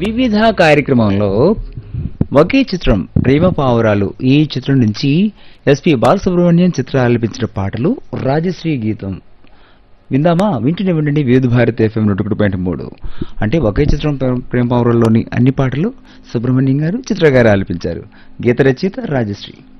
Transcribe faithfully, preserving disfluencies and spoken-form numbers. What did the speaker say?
వివిధ కార్యక్రమంలో ఒకే చిత్రం ప్రేమ పావురాలు ఈ చిత్రం నుంచి ఎస్పి బాలసుబ్రహ్మణ్యం చిత్ర ఆలపించిన పాటలు రాజశ్రీ గీతం విందామా. వింటూనే వినండి వివిధ భారత్ ఎఫ్ఎం నూట ఒకటి పాయింట్ మూడు. అంటే ఒకే చిత్రం ప్రేమ పావురాల్లోని అన్ని పాటలు సుబ్రహ్మణ్యం గారు చిత్ర గారు ఆలపించారు. గీత రచయిత రాజశ్రీ.